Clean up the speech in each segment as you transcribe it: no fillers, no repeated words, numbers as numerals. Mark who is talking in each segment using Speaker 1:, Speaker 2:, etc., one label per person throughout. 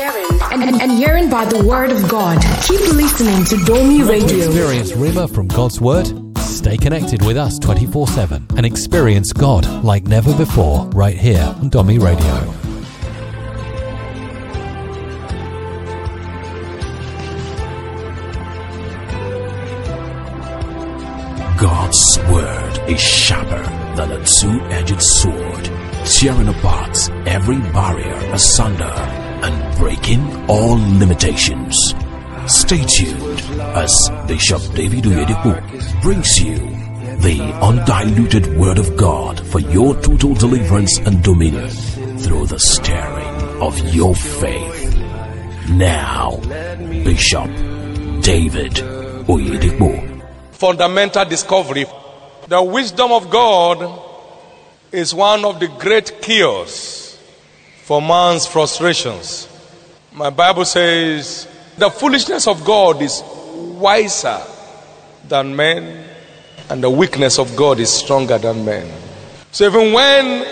Speaker 1: and hearing by the word of God. Keep listening to Domi Radio.
Speaker 2: Experience Rhema from God's word. Stay connected with us 24/7 and experience God like never before right here on Domi Radio.
Speaker 3: God's word is sharper than a two-edged sword, tearing apart every barrier asunder and breaking all limitations. Stay tuned as Bishop David Oyedepo brings you the undiluted word of God for your total deliverance and dominion through the stirring of your faith. Now, Bishop David Oyedepo.
Speaker 4: Fundamental discovery. The wisdom of God is one of the great cures for man's frustrations. My Bible says the foolishness of God is wiser than men, and the weakness of God is stronger than men. So even when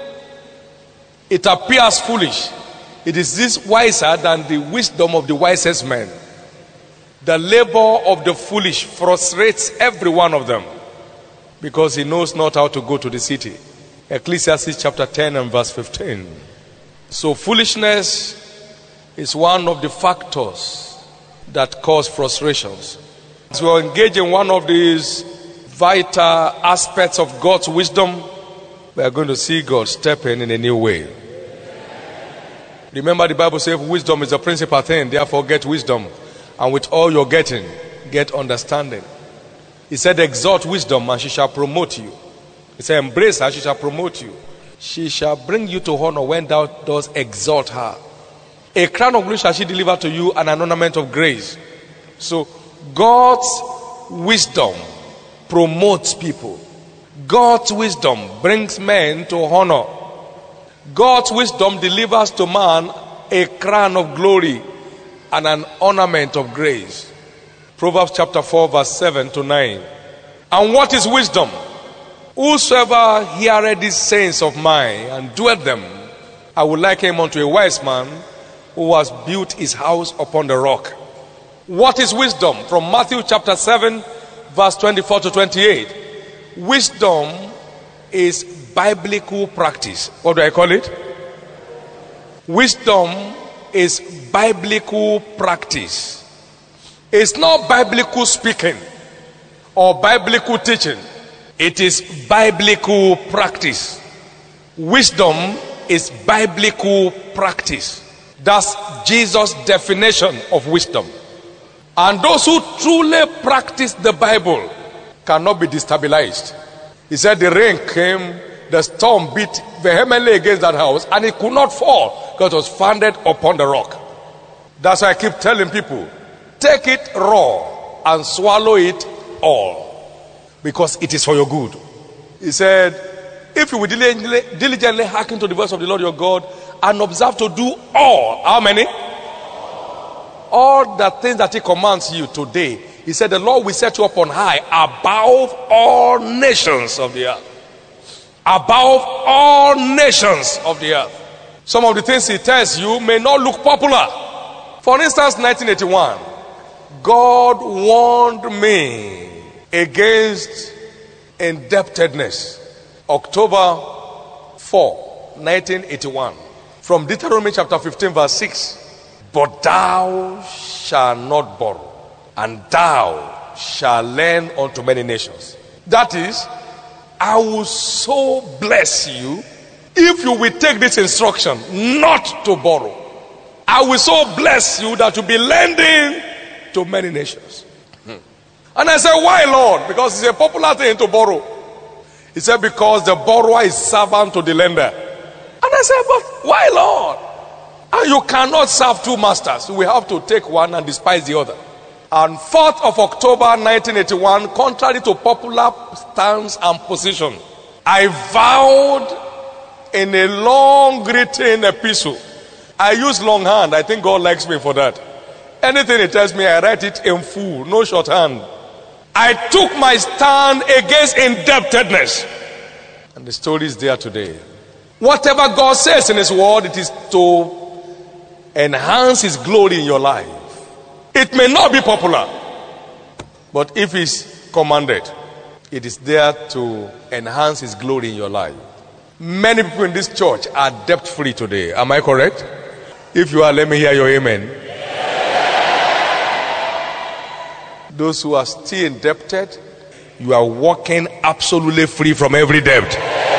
Speaker 4: it appears foolish, it is this wiser than the wisdom of the wisest men. The labor of the foolish frustrates every one of them because he knows not how to go to the city. Ecclesiastes chapter 10 and verse 15. So foolishness is one of the factors that cause frustrations. As we engage in one of these vital aspects of God's wisdom, we are going to see God step in a new way. Remember, the Bible says wisdom is the principal thing, therefore get wisdom. And with all you're getting, get understanding. He said, exalt wisdom and she shall promote you. He said, embrace her, she shall promote you. She shall bring you to honor when thou dost exalt her. A crown of glory shall she deliver to you, and an ornament of grace. So God's wisdom promotes people. God's wisdom brings men to honor. God's wisdom delivers to man a crown of glory and an ornament of grace. Proverbs chapter 4 verse 7 to 9. And what is wisdom? Whosoever heareth these sayings of mine and doeth them, I will liken him unto a wise man who has built his house upon the rock. What is wisdom? From Matthew chapter 7 verse 24 to 28. Wisdom is biblical practice. What do I call it? Wisdom is biblical practice. It's not biblical speaking or biblical teaching. It is biblical practice. Wisdom is biblical practice. That's Jesus' definition of wisdom. And those who truly practice the Bible cannot be destabilized. He said the rain came, the storm beat vehemently against that house, and it could not fall because it was founded upon the rock. That's why I keep telling people, take it raw and swallow it all, because it is for your good. He said, if you will diligently hearken to the voice of the Lord your God and observe to do all, how many? All the things that he commands you today. He said, the Lord will set you up on high above all nations of the earth. Above all nations of the earth. Some of the things he tells you may not look popular. For instance, 1981, God warned me against indebtedness. October 4, 1981. From Deuteronomy chapter 15 verse 6. But thou shalt not borrow, and thou shalt lend unto many nations. That is, I will so bless you if you will take this instruction not to borrow. I will so bless you that you'll be lending to many nations. And I said, why, Lord? Because it's a popular thing to borrow. He said, because the borrower is servant to the lender. And I said, but why, Lord? And you cannot serve two masters. You will have to take one and despise the other. And 4th of October 1981, contrary to popular stance and position, I vowed in a long written epistle. I use longhand. I think God likes me for that. Anything he tells me, I write it in full, no shorthand. I took my stand against indebtedness. And the story is there today. Whatever God says in his word, it is to enhance his glory in your life. It may not be popular, but if it's commanded, it is there to enhance his glory in your life. Many people in this church are debt-free today. Am I correct? If you are, let me hear your amen. Those who are still indebted, you are walking absolutely free from every debt.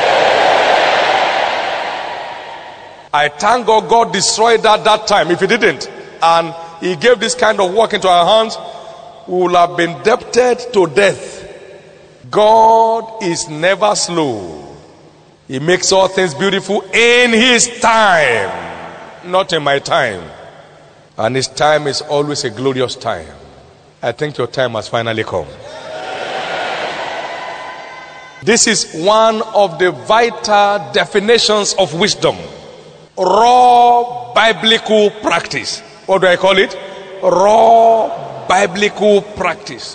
Speaker 4: I thank God God destroyed that time. If he didn't, and he gave this kind of work into our hands, we will have been debted to death. God is never slow. He makes all things beautiful in his time, not in my time. And his time is always a glorious time. I think your time has finally come. This is one of the vital definitions of wisdom. Raw biblical practice. What do I call it? Raw biblical practice.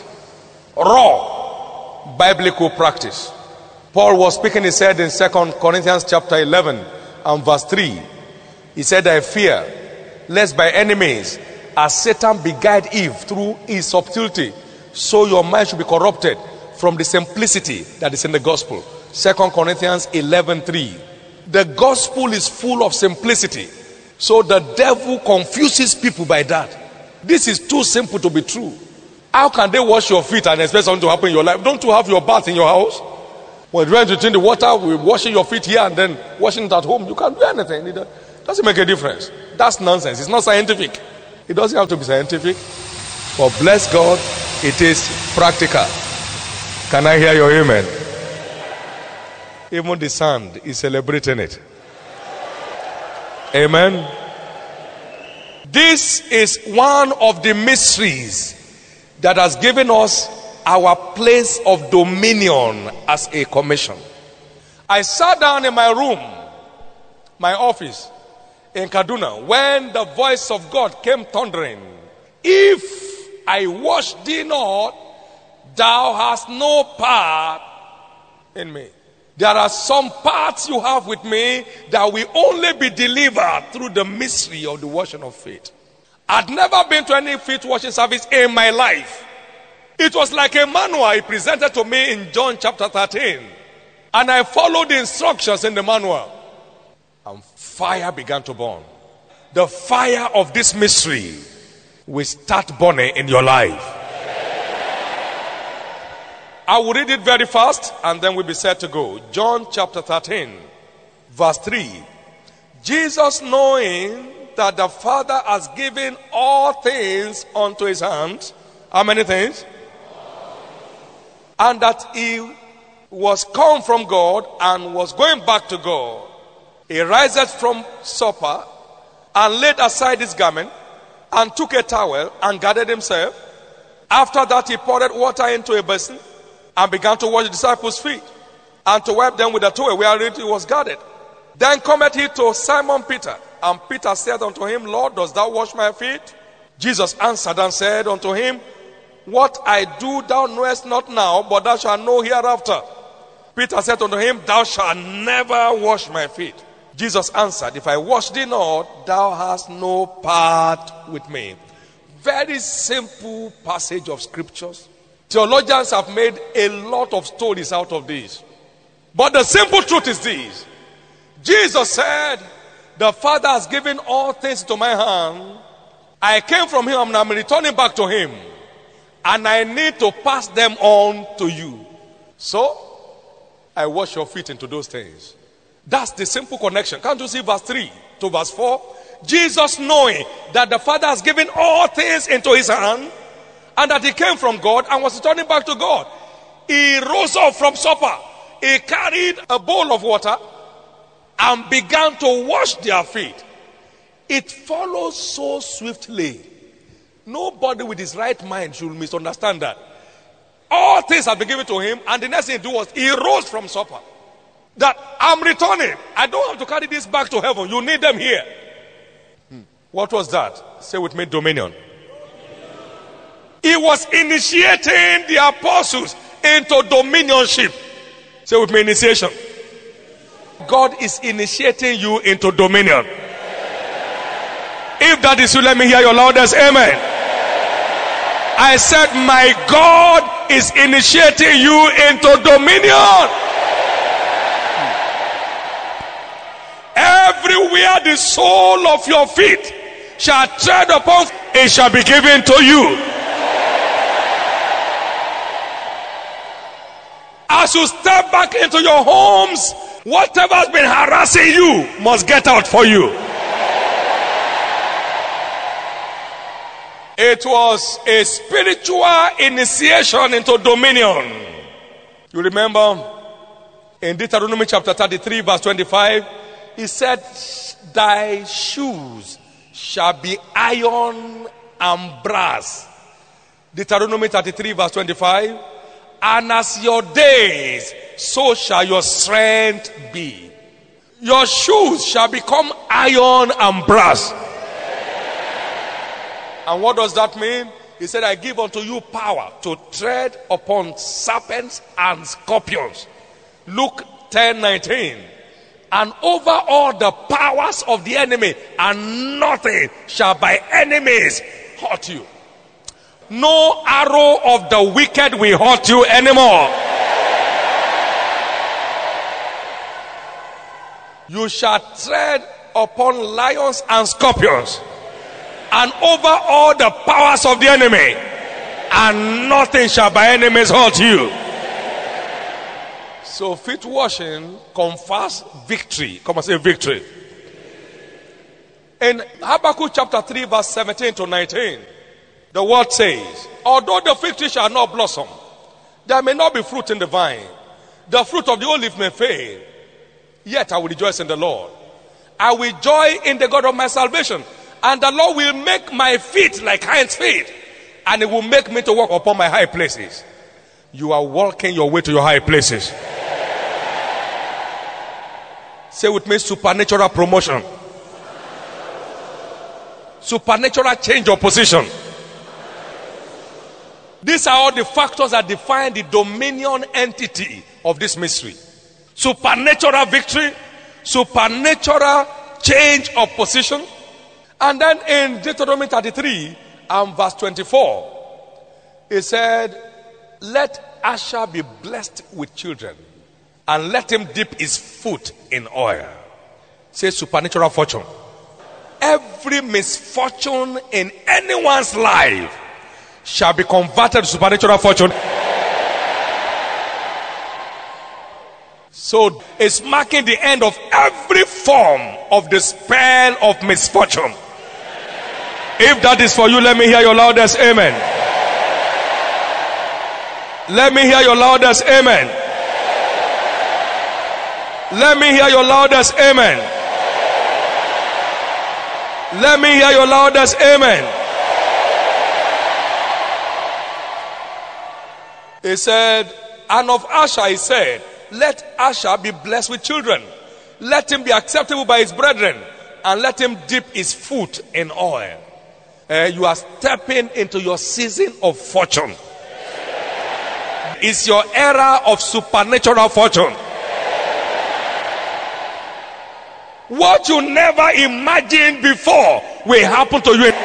Speaker 4: Raw biblical practice. Paul was speaking, he said in 2 Corinthians chapter 11 and verse 3. He said, I fear, lest by any means, as Satan beguiled Eve through his subtlety, so your mind should be corrupted from the simplicity that is in the gospel. 2 Corinthians 11:3. The gospel is full of simplicity. So the devil confuses people by that. This is too simple to be true. How can they wash your feet and expect something to happen in your life? Don't you have your bath in your house? When you went to drink the water, we're washing your feet here and then washing it at home. You can't do anything. It doesn't make a difference. That's nonsense. It's not scientific. It doesn't have to be scientific. But bless God, it is practical. Can I hear your amen? Even the sand is celebrating it. Amen. This is one of the mysteries that has given us our place of dominion as a commission. I sat down in my room, my office in Kaduna, when the voice of God came thundering. If I wash thee not, thou hast no part in me. There are some parts you have with me that will only be delivered through the mystery of the washing of feet. I'd never been to any feet washing service in my life. It was like a manual he presented to me in John chapter 13. And I followed the instructions in the manual. And fire began to burn. The fire of this mystery will start burning in your life. I will read it very fast and then we'll be set to go. John chapter 13, verse 3. Jesus, knowing that the Father has given all things unto his hands. How many things? And that he was come from God and was going back to God. He riseth from supper and laid aside his garment and took a towel and gathered himself. After that he poured water into a basin and began to wash the disciples' feet and to wipe them with a towel wherein he was gathered. Then cometh he to Simon Peter, and Peter said unto him, Lord, dost thou wash my feet? Jesus answered and said unto him, what I do thou knowest not now, but thou shalt know hereafter. Peter said unto him, thou shalt never wash my feet. Jesus answered, if I wash thee not, thou hast no part with me. Very simple passage of scriptures. Theologians have made a lot of stories out of this. But the simple truth is this. Jesus said, the Father has given all things to my hand. I came from him and I'm returning back to him. And I need to pass them on to you. So, I wash your feet into those things. That's the simple connection. Can't you see verse 3 to verse 4? Jesus, knowing that the Father has given all things into his hand, and that he came from God and was returning back to God. He rose up from supper. He carried a bowl of water and began to wash their feet. It follows so swiftly. Nobody with his right mind should misunderstand that. All things have been given to him, and the next thing he did was he rose from supper. That I'm returning. I don't have to carry this back to heaven. You need them here. What was that? Say with me, dominion. He was initiating the apostles into dominionship. Say with me, initiation. God is initiating you into dominion. If that is you, let me hear your loudest amen. I said, my God is initiating you into dominion. Everywhere the sole of your feet shall tread upon, it shall be given to you. As you step back into your homes, whatever has been harassing you must get out for you. It was a spiritual initiation into dominion. You remember in Deuteronomy chapter 33 verse 25, he said, thy shoes shall be iron and brass. Deuteronomy 33 verse 25. And as your days, so shall your strength be. Your shoes shall become iron and brass. And what does that mean? He said, I give unto you power to tread upon serpents and scorpions. Luke 10:19. And over all the powers of the enemy, and nothing shall by enemies hurt you. No arrow of the wicked will hurt you anymore. You shall tread upon lions and scorpions, and over all the powers of the enemy, and nothing shall by enemies hurt you. So feet washing confers victory. Come and say victory. In Habakkuk chapter 3 verse 17 to 19, the word says, although the fig tree shall not blossom, there may not be fruit in the vine, the fruit of the olive may fail, yet I will rejoice in the Lord. I will joy in the God of my salvation, and the Lord will make my feet like hinds' feet, and it will make me to walk upon my high places. You are walking your way to your high places. Say with me, supernatural promotion, supernatural change of position. These are all the factors that define the dominion entity of this mystery. Supernatural victory, supernatural change of position. And then in Deuteronomy 33 and verse 24, it said, let Asher be blessed with children, and let him dip his foot in oil. Say supernatural fortune. Every misfortune in anyone's life shall be converted to supernatural fortune. So it's marking the end of every form of the spell of misfortune. If that is for you, let me hear your loudest amen. Let me hear your loudest amen. Let me hear your loudest amen. Let me hear your loudest amen. He said, and of Asher he said, let Asher be blessed with children. Let him be acceptable by his brethren, and let him dip his foot in oil. You are stepping into your season of fortune. It's your era of supernatural fortune. What you never imagined before will happen to you.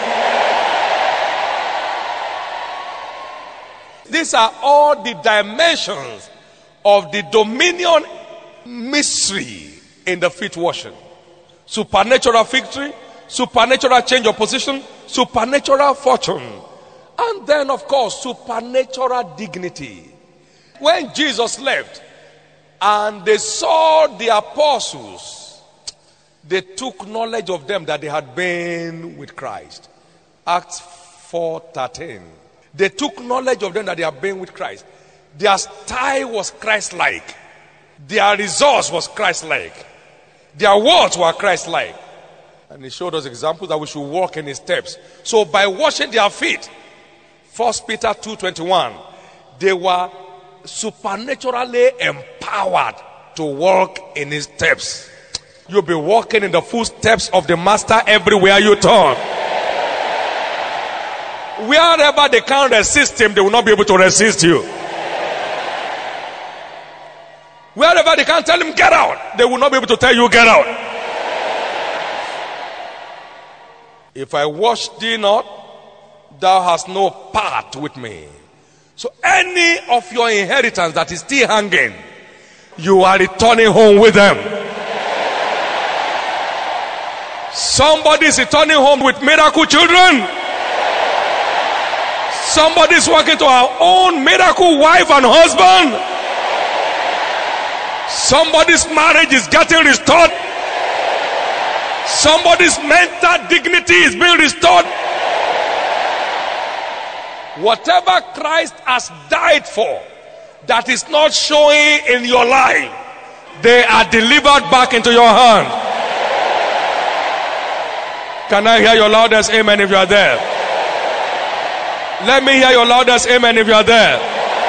Speaker 4: These are all the dimensions of the dominion mystery in the feet washing. Supernatural victory, supernatural change of position, supernatural fortune, and then of course supernatural dignity. When Jesus left and they saw the apostles, they took knowledge of them that they had been with Christ. Acts 4:13. They took knowledge of them that they had been with Christ. Their style was Christ-like. Their resource was Christ-like. Their words were Christ-like. And he showed us examples that we should walk in his steps. So by washing their feet, 1 Peter 2:21, they were supernaturally empowered to walk in his steps. You'll be walking in the footsteps of the master everywhere you turn. Wherever they can't resist him, they will not be able to resist you. Wherever they can't tell him get out, they will not be able to tell you get out. If I wash thee not, thou hast no part with me. So any of your inheritance that is still hanging, you are returning home with them. Somebody is returning home with miracle children. Somebody is walking to our own miracle wife and husband. Somebody's marriage is getting restored. Somebody's mental dignity is being restored. Whatever Christ has died for that is not showing in your life, they are delivered back into your hand. Can I hear your loudest amen if you are there? Let me hear your loudest amen if you are there.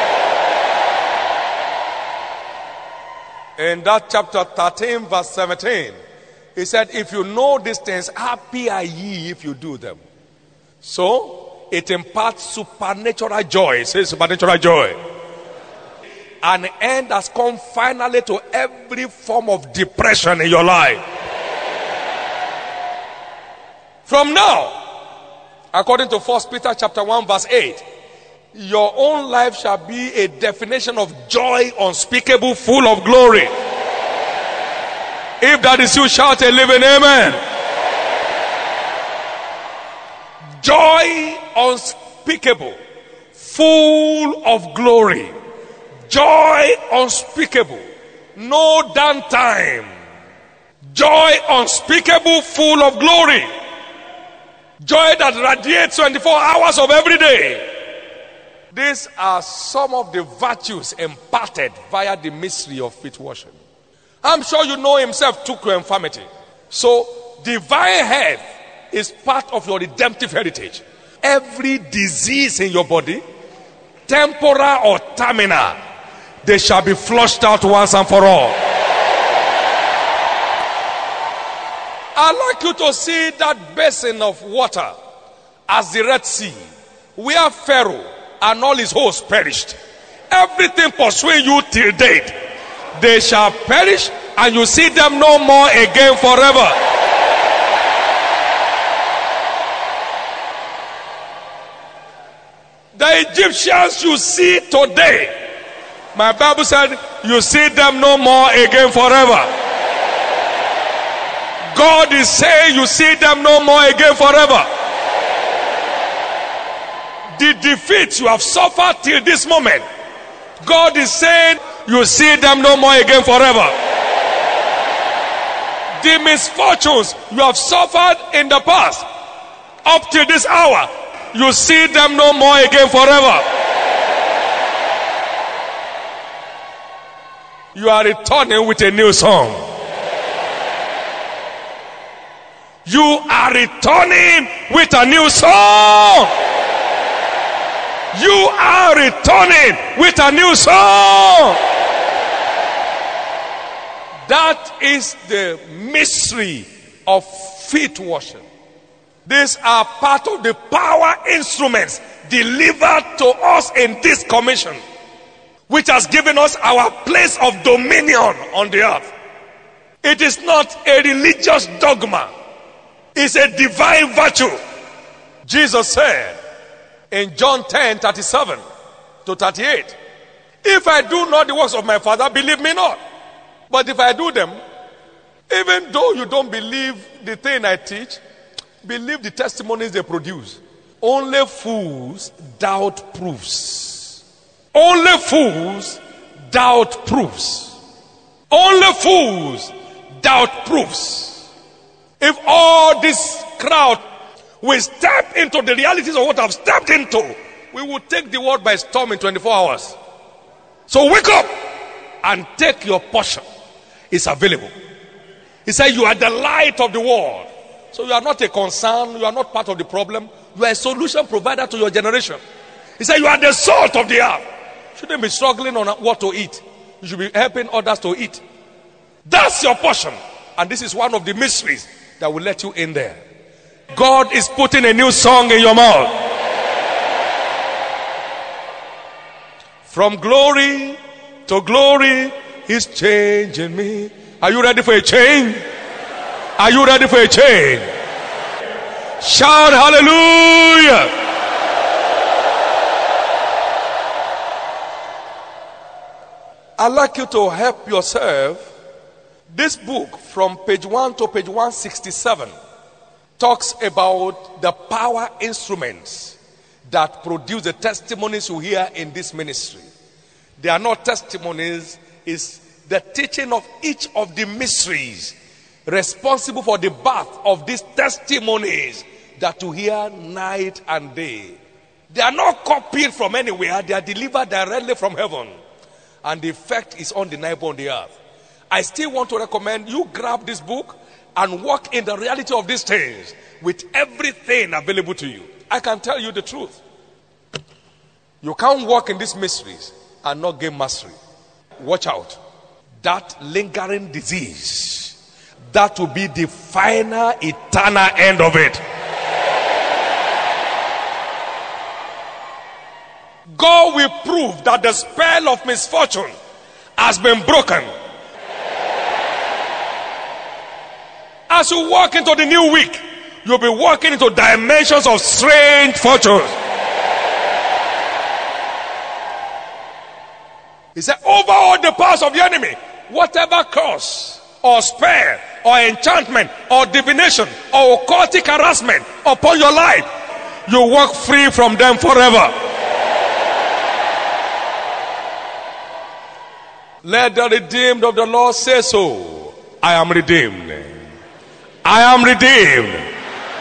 Speaker 4: In that chapter 13 verse 17, he said, if you know these things, happy are ye if you do them. So it imparts supernatural joy. Say supernatural joy. An end has come finally to every form of depression in your life. From now, according to 1 Peter chapter 1 verse 8, your own life shall be a definition of joy unspeakable, full of glory. If that is you, shout a living amen. Joy unspeakable, full of glory. Joy unspeakable, no downtime. Joy unspeakable, full of glory. Joy that radiates 24 hours of every day. These are some of the virtues imparted via the mystery of feet washing. I'm sure you know himself took your infirmity. So divine health is part of your redemptive heritage. Every disease in your body, temporal or terminal, they shall be flushed out once and for all. I'd like you to see that basin of water as the Red Sea, where Pharaoh and all his hosts perished. Everything pursuing you till date, they shall perish, and you see them no more again forever. The Egyptians you see today, my Bible said, you see them no more again forever. God is saying you see them no more again forever. The defeats you have suffered till this moment, God is saying you see them no more again forever. The misfortunes you have suffered in the past, up till this hour, you see them no more again forever. You are returning with a new song. You are returning with a new song. You are returning with a new song. That is the mystery of feet washing. These are part of the power instruments delivered to us in this commission, which has given us our place of dominion on the earth. It is not a religious dogma. It's a divine virtue. Jesus said in John 10:37 to 38, if I do not the works of my Father, believe me not. But if I do them, even though you don't believe the thing I teach, believe the testimonies they produce. Only fools doubt proofs. Only fools doubt proofs. Only fools doubt proofs. If all this crowd will step into the realities of what I've stepped into, we will take the world by storm in 24 hours. So wake up and take your portion. It's available. He said you are the light of the world. So you are not a concern. You are not part of the problem. You are a solution provider to your generation. He said you are the salt of the earth. Shouldn't be struggling on what to eat. You should be helping others to eat. That's your portion. And this is one of the mysteries that will let you in there. God is putting a new song in your mouth. From glory to glory, He's changing me. Are you ready for a change? Are you ready for a change? Shout hallelujah. I'd like you to help yourself. This book from page 1 to page 167 talks about the power instruments that produce the testimonies you hear in this ministry. They are not testimonies, it's the teaching of each of the mysteries responsible for the birth of these testimonies that you hear night and day. They are not copied from anywhere, they are delivered directly from heaven. And the effect is undeniable on the earth. I still want to recommend you grab this book and walk in the reality of these things with everything available to you. I can tell you the truth. You can't walk in these mysteries and not gain mastery. Watch out. That lingering disease, that will be the final eternal end of it. God will prove that the spell of misfortune has been broken. As you walk into the new week, you'll be walking into dimensions of strange fortunes. He said, over all the powers of the enemy, whatever curse or spell or enchantment or divination or occultic harassment upon your life, you walk free from them forever. Let the redeemed of the Lord say so. I am redeemed. I am redeemed.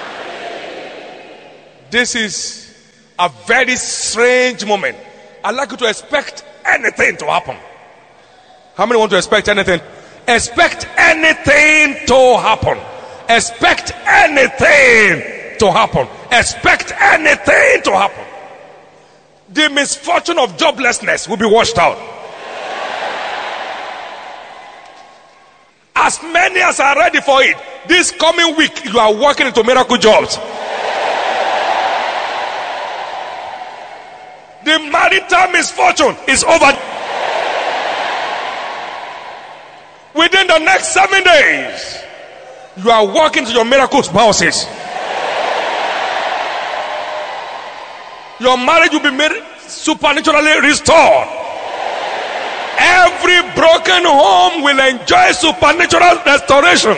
Speaker 4: This is a very strange moment. I'd like you to expect anything to happen. How many want to expect anything? Expect anything to happen. Expect anything to happen. Expect anything to happen. The misfortune of joblessness will be washed out. As many as are ready for it, this coming week you are walking into miracle jobs. The marital misfortune is over. Within the next 7 days, you are walking to your miracle spouses. Your marriage will be made supernaturally restored. Every broken home will enjoy supernatural restoration.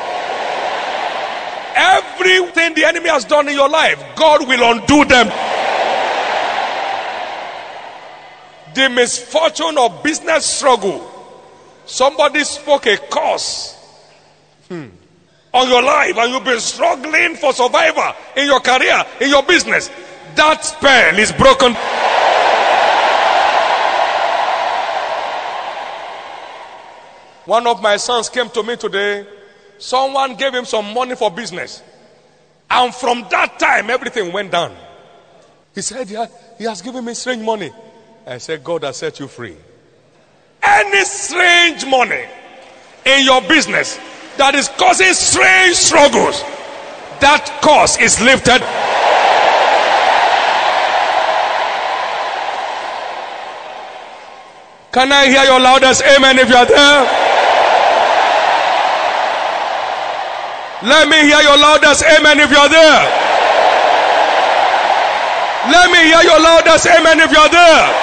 Speaker 4: Everything the enemy has done in your life, God will undo them. The misfortune of business struggle. Somebody spoke a curse on your life and you've been struggling for survival in your career, in your business. That spell is broken. One of my sons came to me today. Someone gave him some money for business. And from that time, everything went down. He said, he has given me strange money. I said, God has set you free. Any strange money in your business that is causing strange struggles, that curse is lifted. Can I hear your loudest amen if you are there? Let me hear your loudest amen if you are there. Let me hear your loudest amen if you are there.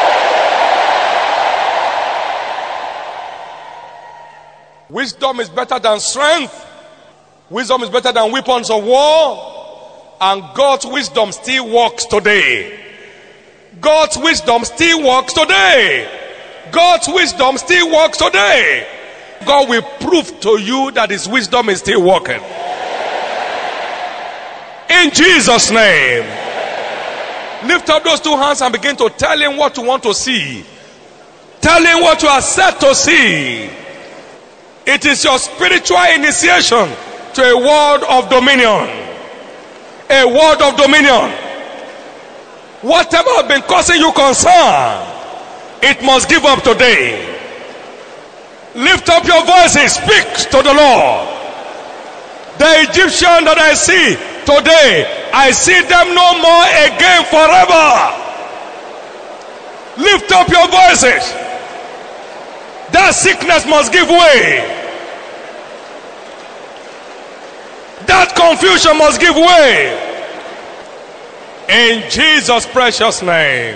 Speaker 4: Wisdom is better than strength. Wisdom is better than weapons of war. And God's wisdom still works today. God's wisdom still works today. God's wisdom still works today. God will prove to you that his wisdom is still working. In Jesus' name. Lift up those two hands and begin to tell him what you want to see. Tell him what you are set to see. It is your spiritual initiation to a word of dominion. A word of dominion. Whatever has been causing you concern, it must give up today. Lift up your voices, speak to the Lord. The Egyptian that I see today, I see them no more again forever. Lift up your voices. That sickness must give way. That That confusion must give way. In Jesus' precious name.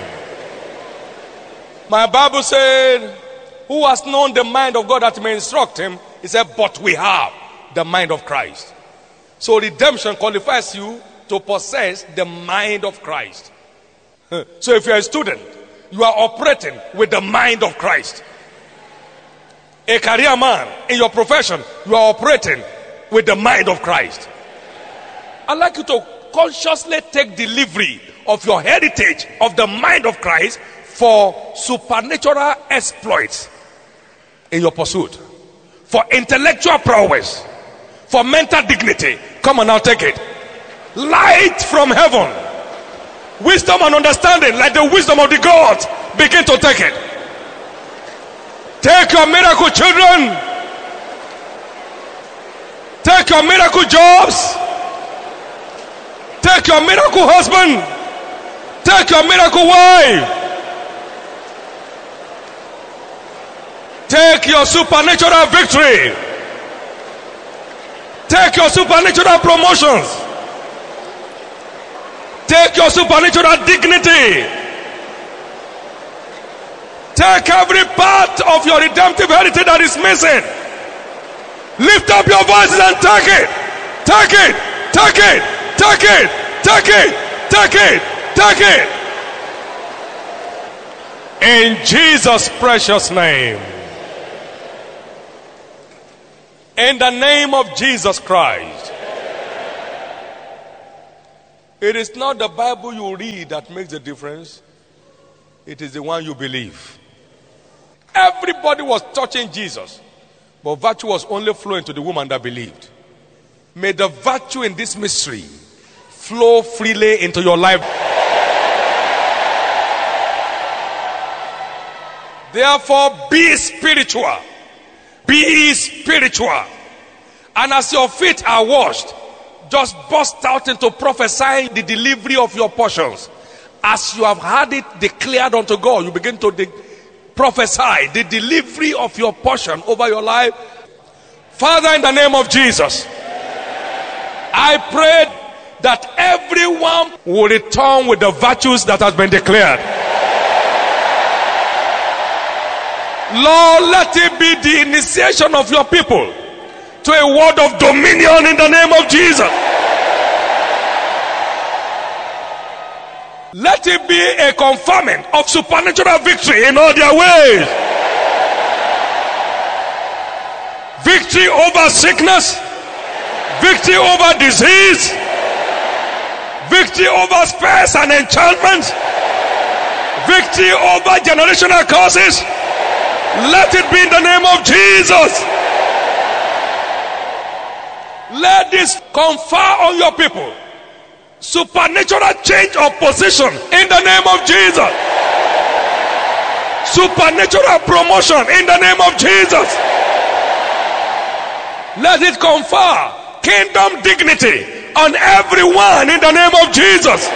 Speaker 4: My Bible said, who has known the mind of God that he may instruct him? He said, but we have the mind of Christ. So redemption qualifies you to possess the mind of Christ. So if you're a student, you are operating with the mind of Christ. A career man in your profession, you are operating with the mind of Christ. I'd like you to consciously take delivery of your heritage of the mind of Christ for supernatural exploits in your pursuit, for intellectual prowess, for mental dignity. Come on now, take it. Light from heaven, wisdom and understanding, like the wisdom of the gods. Begin to take it. Take your miracle children. Take your miracle jobs. Take your miracle husband. Take your miracle wife. Take your supernatural victory. Take your supernatural promotions. Take your supernatural dignity. Take every part of your redemptive heritage that is missing. Lift up your voices and take it. Take it. Take it. Take it. Take it. Take it. Take it. In Jesus' precious name. In the name of Jesus Christ. It is not the Bible you read that makes the difference. It is the one you believe. Everybody was touching Jesus, but virtue was only flowing to the woman that believed. May the virtue in this mystery flow freely into your life. Therefore, be spiritual. Be spiritual. And as your feet are washed, just burst out into prophesying the delivery of your portions. As you have had it declared unto God, you begin to prophesy the delivery of your portion over your life. Father, in the name of Jesus, I pray that everyone will return with the virtues that has been declared. Lord, let it be the initiation of your people to a word of dominion in the name of Jesus. Let it be a confirming of supernatural victory in all their ways. Victory over sickness, victory over disease, victory over spells and enchantments, victory over generational curses. Let it be in the name of Jesus. Let this confer on your people supernatural change of position in the name of Jesus. Supernatural promotion in the name of Jesus. Let it confer kingdom dignity on everyone in the name of Jesus.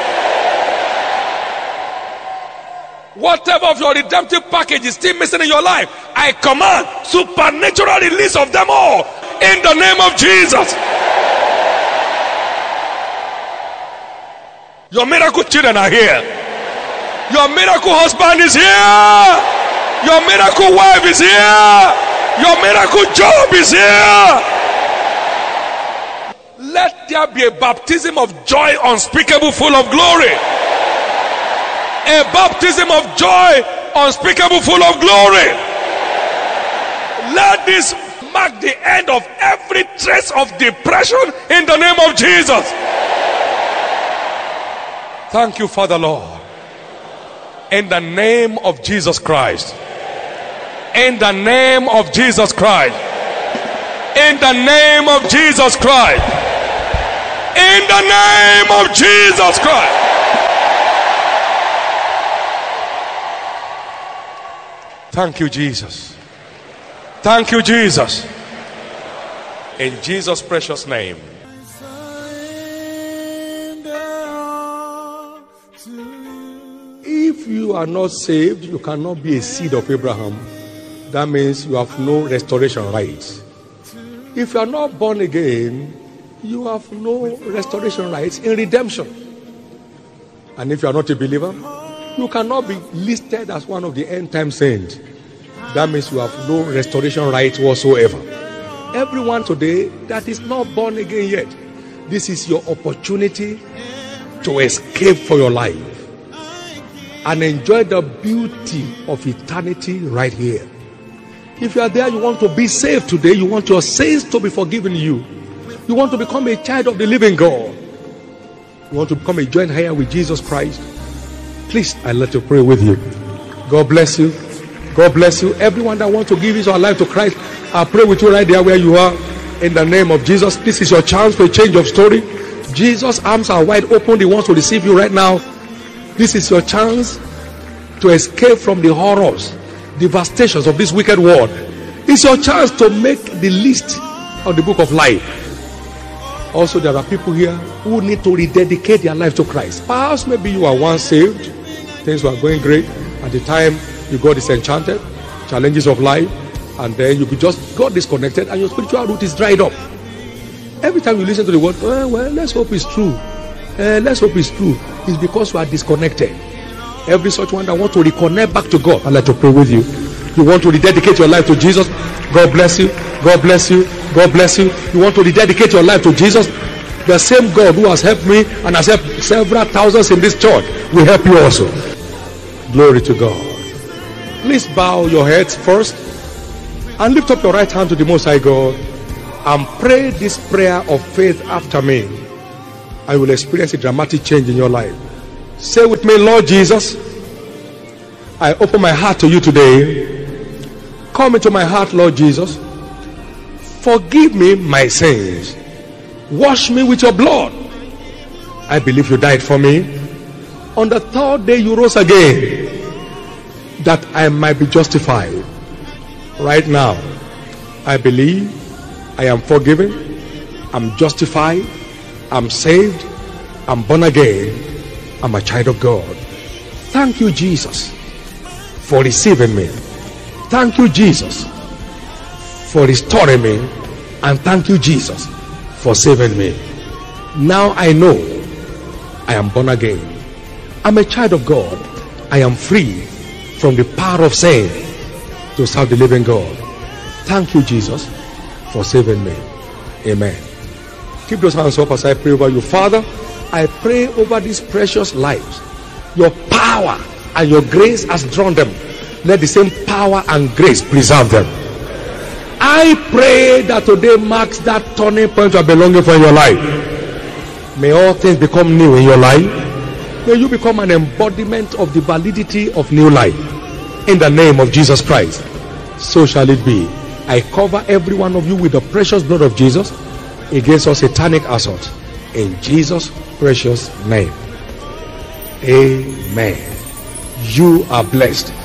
Speaker 4: Whatever of your redemptive package is still missing in your life, I command supernatural release of them all in the name of Jesus. Your miracle children are here. Your miracle husband is here. Your miracle wife is here. Your miracle job is here. Let there be a baptism of joy unspeakable, full of glory. A baptism of joy unspeakable, full of glory. Let this mark the end of every trace of depression in the name of Jesus. Thank you, Father Lord. In the name of Jesus Christ. In the name of Jesus Christ. In the name of Jesus Christ. In the name of Jesus Christ. Thank you, Jesus. Thank you, Jesus. In Jesus' precious name. If you are not saved, you cannot be a seed of Abraham. That means you have no restoration rights. If you are not born again, you have no restoration rights in redemption. And if you are not a believer, you cannot be listed as one of the end time saints. That means you have no restoration rights whatsoever. Everyone today that is not born again yet, this is your opportunity to escape for your life and enjoy the beauty of eternity right here. If you are there, you want to be saved today, you want your sins to be forgiven you, you want to become a child of the living God, you want to become a joint heir with Jesus Christ, please, I'd like to pray with you. God bless you. God bless you. Everyone that wants to give his or her life to Christ, I pray with you right there where you are. In the name of Jesus, this is your chance for a change of story. Jesus' arms are wide open. He wants to receive you right now. This is your chance to escape from the horrors, devastations of this wicked world. It's your chance to make the list of the book of life. Also, there are people here who need to rededicate their life to Christ. Perhaps maybe you are once saved, things were going great at the time you got disenchanted, challenges of life, and then you just got disconnected and your spiritual root is dried up. Every time you listen to the word, well, let's hope it's true. Let's hope it's true. It's because you are disconnected. Every such one that wants to reconnect back to God, I'd like to pray with you. You want to rededicate your life to Jesus? God bless you. God bless you. God bless you. You want to rededicate your life to Jesus? The same God who has helped me and has helped several thousands in this church will help you also. Glory to God. Please bow your heads first and lift up your right hand to the Most High God and pray this prayer of faith after me. I will experience a dramatic change in your life. Say with me, Lord Jesus, I open my heart to you today. Come into my heart, Lord Jesus. Forgive me my sins. Wash me with your blood. I believe you died for me. On the third day you rose again, that I might be justified. Right now, I believe I am forgiven, I'm justified, I'm saved, I'm born again, I'm a child of God. Thank you, Jesus, for receiving me. Thank you, Jesus, for restoring me. And thank you, Jesus, for saving me. Now I know I am born again. I'm a child of God. I am free from the power of sin to serve the living God. Thank you, Jesus, for saving me. Amen. Keep those hands up as I pray over you. Father, I pray over these precious lives. Your power and your grace has drawn them. Let the same power and grace preserve them. I pray that today marks that turning point of belonging for your life. May all things become new in your life. May you become an embodiment of the validity of new life. In the name of Jesus Christ, so shall it be. I cover every one of you with the precious blood of Jesus against all satanic assault. In Jesus' precious name. Amen. You are blessed.